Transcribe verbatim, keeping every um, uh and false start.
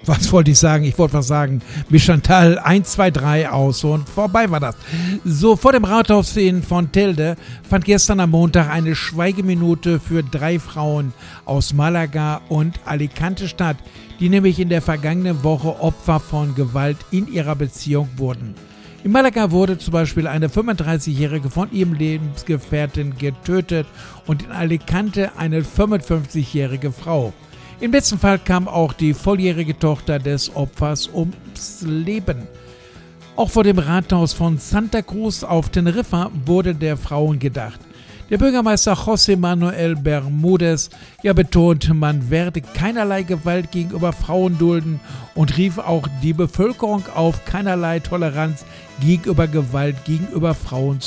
Was wollte ich sagen? Ich wollte was sagen. Mit Chantal eins, zwei, drei aus und vorbei war das. So, vor dem Rathaus in Fontelde fand gestern am Montag eine Schweigeminute für drei Frauen aus Malaga und Alicante statt, die nämlich in der vergangenen Woche Opfer von Gewalt in ihrer Beziehung wurden. In Malaga wurde zum Beispiel eine fünfunddreißigjährige von ihrem Lebensgefährten getötet und in Alicante eine fünfundfünfzigjährige Frau. Im letzten Fall kam auch die volljährige Tochter des Opfers ums Leben. Auch vor dem Rathaus von Santa Cruz auf Teneriffa wurde der Frauen gedacht. Der Bürgermeister José Manuel Bermúdez ja betont, man werde keinerlei Gewalt gegenüber Frauen dulden und rief auch die Bevölkerung auf, keinerlei Toleranz gegenüber Gewalt gegenüber Frauen